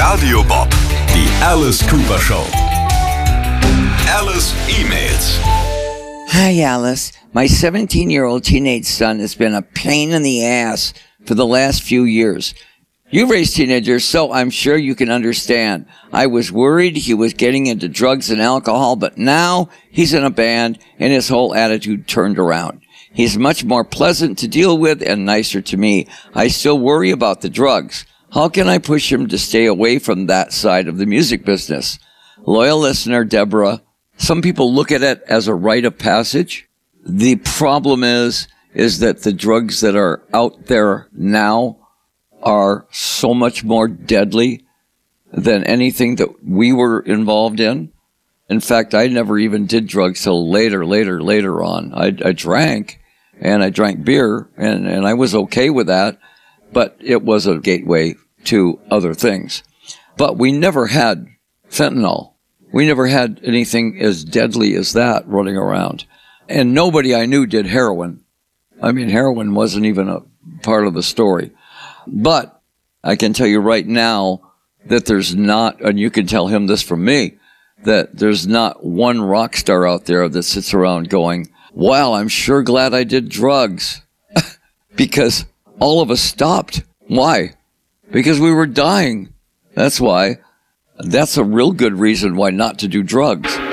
Radio Bob, die Alice Cooper Show. Alice emails. Hi, Alice. My 17-year-old teenage son has been a pain in the ass for the last few years. You raised teenagers, so I'm sure you can understand. I was worried he was getting into drugs and alcohol, but now he's in a band and his whole attitude turned around. He's much more pleasant to deal with and nicer to me. I still worry about the drugs. How can I push him to stay away from that side of the music business? Loyal listener, Deborah. Some people look at it as a rite of passage. The problem is that the drugs that are out there now are so much more deadly than anything that we were involved in. In fact, I never even did drugs till later on. I drank, and I drank beer, and I was okay with that, but it was a gateway to other things. But we never had fentanyl. We never had anything as deadly as that running around. And nobody I knew did heroin. I mean, heroin wasn't even a part of the story. But I can tell you right now that there's not, and you can tell him this from me, that there's not one rock star out there that sits around going, wow, I'm sure glad I did drugs. Because all of us stopped. Why? Because we were dying. That's why. That's a real good reason why not to do drugs.